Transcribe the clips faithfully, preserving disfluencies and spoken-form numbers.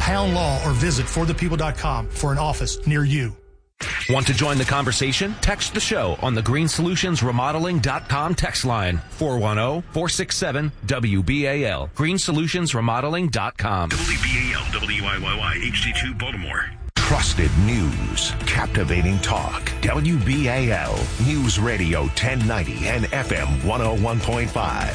pound law or visit for the people dot com for an office near you. Want to join the conversation? Text the show on the green solutions remodeling dot com text line, four one zero, four six seven, W B A L. green solutions remodeling dot com. W B A L, W I Y Y, H D two, Baltimore. Trusted news, captivating talk. W B A L News Radio ten ninety and F M one oh one point five.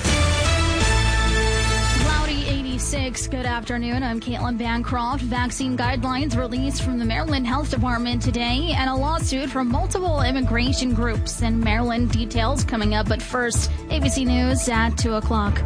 Cloudy eighty-six. Good afternoon. I'm Caitlin Bancroft. Vaccine guidelines released from the Maryland Health Department today, and a lawsuit from multiple immigration groups in Maryland. Details coming up, but first, A B C News at two o'clock.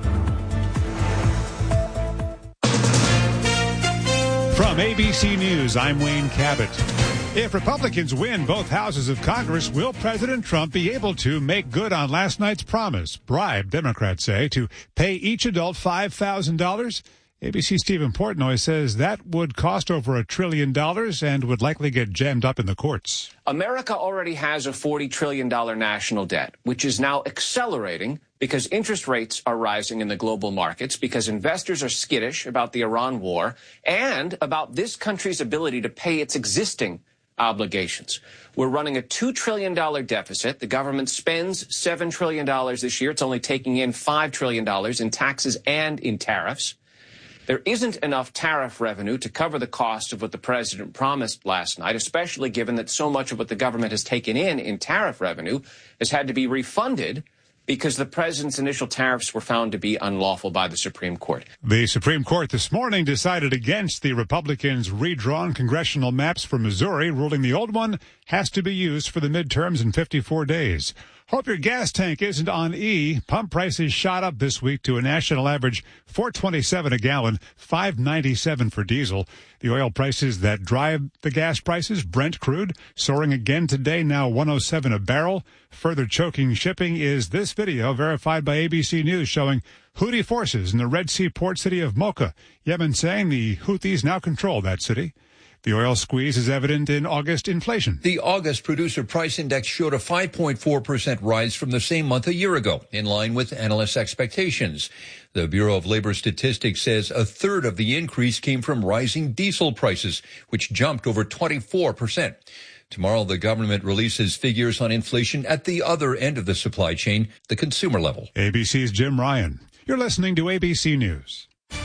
From A B C News, I'm Wayne Cabot. If Republicans win both houses of Congress, will President Trump be able to make good on last night's promise, bribe, Democrats say, to pay each adult five thousand dollars? A B C's Stephen Portnoy says that would cost over a trillion dollars and would likely get jammed up in the courts. America already has a forty trillion dollars national debt, which is now accelerating because interest rates are rising in the global markets, because investors are skittish about the Iran war and about this country's ability to pay its existing obligations. We're running a two trillion dollars deficit. The government spends seven trillion dollars this year. It's only taking in five trillion dollars in taxes and in tariffs. There isn't enough tariff revenue to cover the cost of what the president promised last night, especially given that so much of what the government has taken in in tariff revenue has had to be refunded because the president's initial tariffs were found to be unlawful by the Supreme Court. The Supreme Court this morning decided against the Republicans' redrawn congressional maps for Missouri, ruling the old one has to be used for the midterms in fifty-four days. Hope your gas tank isn't on E. Pump prices shot up this week to a national average four twenty-seven a gallon, five ninety-seven for diesel. The oil prices that drive the gas prices, Brent crude, soaring again today, now one oh seven a barrel. Further choking shipping is this video verified by A B C News showing Houthi forces in the Red Sea port city of Mocha, Yemen, saying the Houthis now control that city. The oil squeeze is evident in August inflation. The August producer price index showed a five point four percent rise from the same month a year ago, in line with analysts' expectations. The Bureau of Labor Statistics says a third of the increase came from rising diesel prices, which jumped over twenty-four percent. Tomorrow, the government releases figures on inflation at the other end of the supply chain, the consumer level. A B C's Jim Ryan. You're listening to A B C News.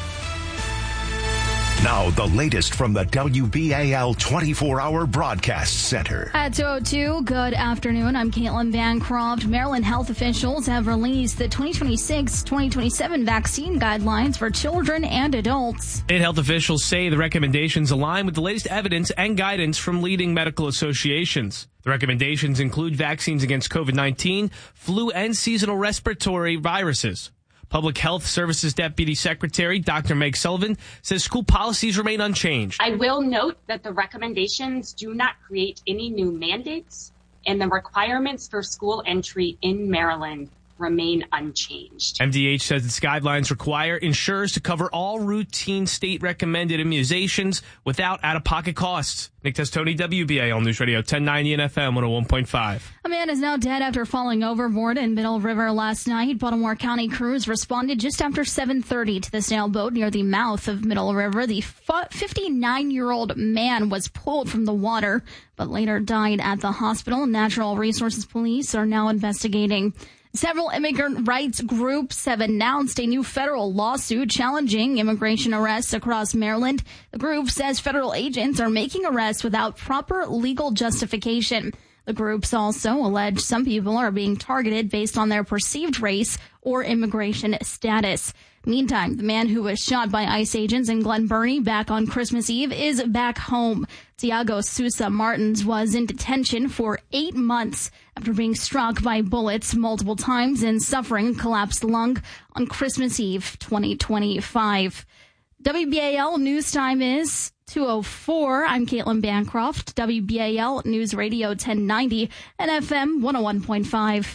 Now, the latest from the W B A L twenty-four hour Broadcast Center. At two oh two, good afternoon. I'm Caitlin Bancroft. Maryland health officials have released the twenty twenty-six twenty twenty-seven vaccine guidelines for children and adults. State health officials say the recommendations align with the latest evidence and guidance from leading medical associations. The recommendations include vaccines against COVID nineteen, flu, and seasonal respiratory viruses. Public Health Services Deputy Secretary Doctor Meg Sullivan says school policies remain unchanged. I will note that the recommendations do not create any new mandates, and the requirements for school entry in Maryland remain unchanged. M D H says its guidelines require insurers to cover all routine state-recommended immunizations without out-of-pocket costs. Nick Testoni, W B A L News Radio ten ninety and F M one oh one point five. A man is now dead after falling overboard in Middle River last night. Baltimore County crews responded just after seven thirty to the sailboat near the mouth of Middle River. The fifty-nine-year-old man was pulled from the water, but later died at the hospital. Natural Resources Police are now investigating. Several immigrant rights groups have announced a new federal lawsuit challenging immigration arrests across Maryland. The group says federal agents are making arrests without proper legal justification. The groups also allege some people are being targeted based on their perceived race or immigration status. Meantime, the man who was shot by ICE agents in Glen Burnie back on Christmas Eve is back home. Tiago Sousa Martins was in detention for eight months after being struck by bullets multiple times and suffering a collapsed lung on Christmas Eve twenty twenty-five. W B A L News Time is two oh four. I'm Caitlin Bancroft, W B A L News Radio ten ninety and F M one oh one point five.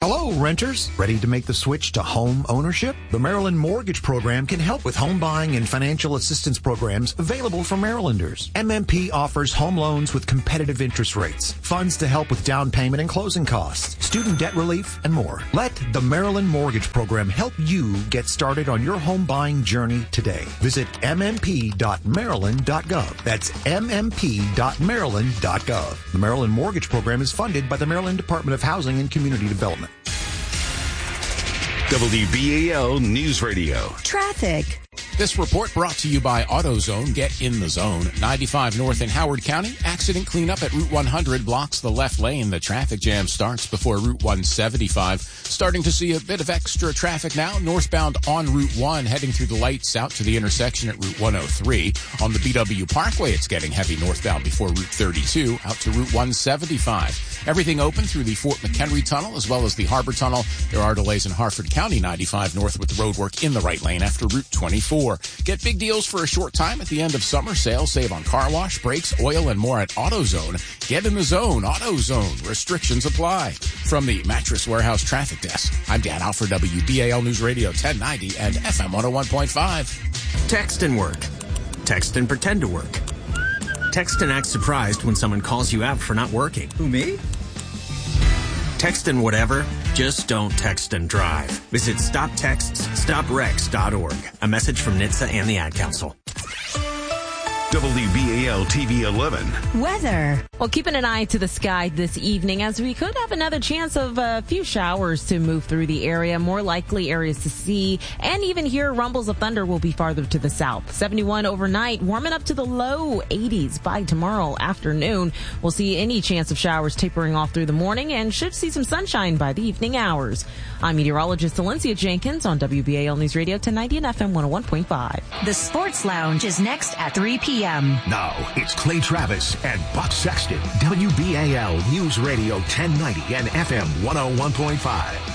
Hello, renters. Ready to make the switch to home ownership? The Maryland Mortgage Program can help with home buying and financial assistance programs available for Marylanders. M M P offers home loans with competitive interest rates, funds to help with down payment and closing costs, student debt relief, and more. Let the Maryland Mortgage Program help you get started on your home buying journey today. Visit m m p dot maryland dot gov. That's m m p dot maryland dot gov. The Maryland Mortgage Program is funded by the Maryland Department of Housing and Community Development. W B A L News Radio. Traffic. This report brought to you by AutoZone. Get in the zone. ninety-five north in Howard County. Accident cleanup at Route one hundred blocks the left lane. The traffic jam starts before Route one seventy-five. Starting to see a bit of extra traffic now. Northbound on Route one, heading through the lights out to the intersection at Route one oh three. On the B W Parkway, it's getting heavy northbound before Route thirty-two, out to Route one seventy-five. Everything open through the Fort McHenry Tunnel as well as the Harbor Tunnel. There are delays in Harford County ninety-five north with roadwork in the right lane after Route twenty-four. Get big deals for a short time at the end of summer sale. Save on car wash, brakes, oil, and more at AutoZone. Get in the zone. AutoZone. Restrictions apply. From the Mattress Warehouse Traffic Desk, I'm Dan Alford, W B A L News Radio ten ninety and F M one oh one point five. Text and work. Text and pretend to work. Text and act surprised when someone calls you out for not working. Who, me? Text and whatever, just don't text and drive. Visit stop texts stop wrecks dot org. A message from N H T S A and the Ad Council. W B A L T V eleven. Weather. Well, keeping an eye to the sky this evening as we could have another chance of a few showers to move through the area. More likely areas to see and even hear rumbles of thunder will be farther to the south. seventy-one overnight, warming up to the low eighties by tomorrow afternoon. We'll see any chance of showers tapering off through the morning and should see some sunshine by the evening hours. I'm meteorologist Valencia Jenkins on W B A L News Radio ten ninety and F M one oh one point five. The Sports Lounge is next at three p.m. Now, it's Clay Travis and Buck Sexton. W B A L News Radio ten ninety and F M one oh one point five.